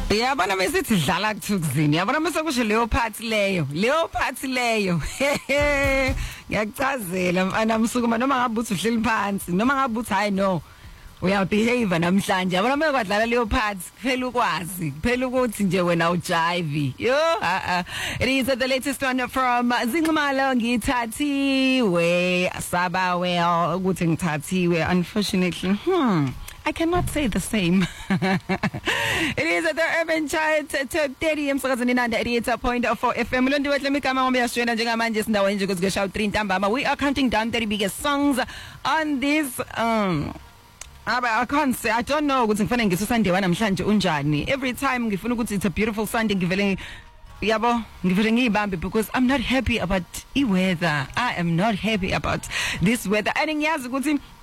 Yabona mesithi dlala kuthukuzini. Yabona mesekusho leyo part leyo. Ngiyakuchazela mfana msukuma noma ngabe uthi uhleli phansi noma ngabe uthi hayi no. Uyabehave namhlanje. Yabona mekwadlala leyo part kuphela ukwazi. Kuphela ukuthi nje wena ujive. It is the latest one from Zinxumalo ngithathiwe sabawe ukuthi ngithathiwe unfortunately. I cannot say the same. It is at the Urban Chart Top 30 emsakazweni nanda 88.4 FM. Londi wehle igama ngombe yashwena njengamanje sindaweni nje kuzikesha u3 ntambama. We are counting down 30 biggest songs on this I can't say, I don't know ukuthi ngifana ngiso Sunday namhlanje unjani. Every time ngifuna ukuthi it's a beautiful Sunday ngivele yabo ngivele ngiyibambe because I'm not happy about weather. I am not happy about this weather. And ngiyazi ukuthi